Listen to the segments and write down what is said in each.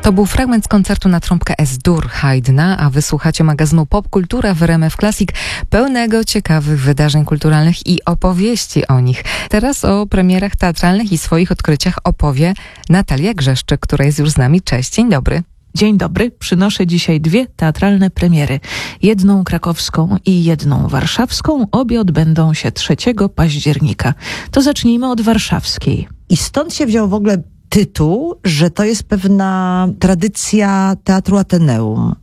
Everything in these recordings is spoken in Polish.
To był fragment z koncertu na trąbkę S-dur Haydna, a wysłuchacie magazynu Popkultura w RMF Classic, pełnego ciekawych wydarzeń kulturalnych i opowieści o nich. Teraz o premierach teatralnych i swoich odkryciach opowie Natalia Grzeszczyk, która jest już z nami. Cześć, dzień dobry. Dzień dobry, przynoszę dzisiaj 2 teatralne premiery. Jedną krakowską i jedną warszawską. Obie odbędą się 3 października. To zacznijmy od warszawskiej. I stąd się wziął w ogóle tytuł, że to jest pewna tradycja Teatru Ateneum,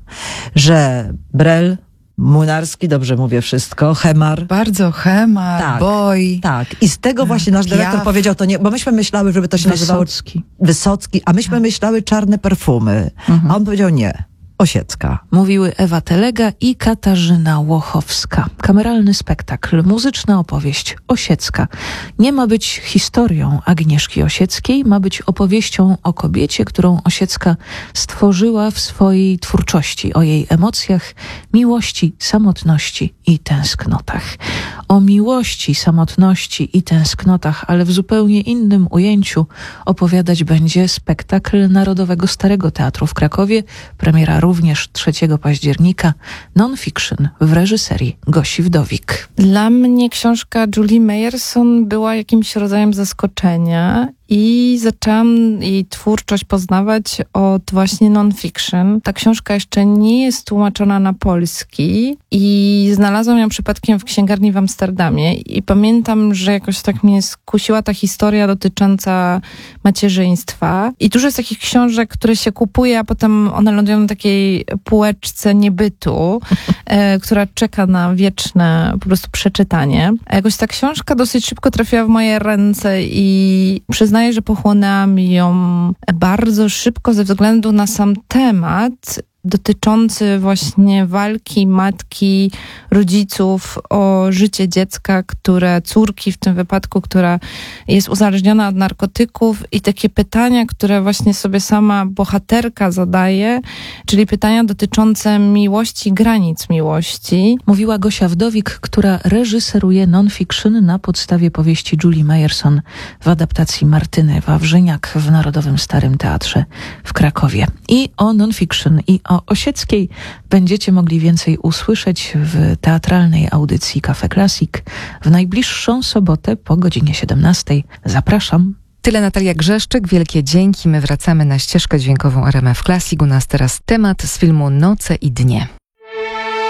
że Brel, Młynarski, dobrze mówię wszystko, Hemar. Bardzo Hemar, Tak, Boj. Tak, i z tego właśnie nasz dyrektor Piaf. powiedział to nie, bo myśmy myślały, żeby to się nazywało Wysocki, a myśmy myślały Czarne perfumy, a on powiedział nie, Osiecka. Mówiły Ewa Telega i Katarzyna Łochowska. Kameralny spektakl, muzyczna opowieść Osiecka. Nie ma być historią Agnieszki Osieckiej, ma być opowieścią o kobiecie, którą Osiecka stworzyła w swojej twórczości, o jej emocjach, miłości, samotności i tęsknotach. O miłości, samotności i tęsknotach, ale w zupełnie innym ujęciu opowiadać będzie spektakl Narodowego Starego Teatru w Krakowie, premiera również 3 października, non-fiction w reżyserii Gosi Wdowik. Dla mnie książka Julie Meyerson była jakimś rodzajem zaskoczenia i zaczęłam jej twórczość poznawać od właśnie non-fiction. Ta książka jeszcze nie jest tłumaczona na polski i znalazłam ją przypadkiem w księgarni w Amsterdamie i pamiętam, że jakoś tak mnie skusiła ta historia dotycząca macierzyństwa. I dużo jest takich książek, które się kupuje, a potem one lądują na takiej półeczce niebytu, która czeka na wieczne po prostu przeczytanie. A jakoś ta książka dosyć szybko trafiła w moje ręce i przyznaję, że pochłonęłam ją bardzo szybko ze względu na sam temat dotyczący właśnie walki matki, rodziców o życie dziecka, córki w tym wypadku, która jest uzależniona od narkotyków i takie pytania, które właśnie sobie sama bohaterka zadaje, czyli pytania dotyczące miłości, granic miłości. Mówiła Gosia Wdowik, która reżyseruje non-fiction na podstawie powieści Julie Meyerson w adaptacji Martyny Wawrzyniak w Narodowym Starym Teatrze w Krakowie. I o non-fiction, i o Osieckiej będziecie mogli więcej usłyszeć w teatralnej audycji Cafe Classic w najbliższą sobotę po godzinie 17. Zapraszam. Tyle Natalia Grzeszczyk, wielkie dzięki. My wracamy na ścieżkę dźwiękową RMF Classic. U nas teraz temat z filmu Noce i dnie.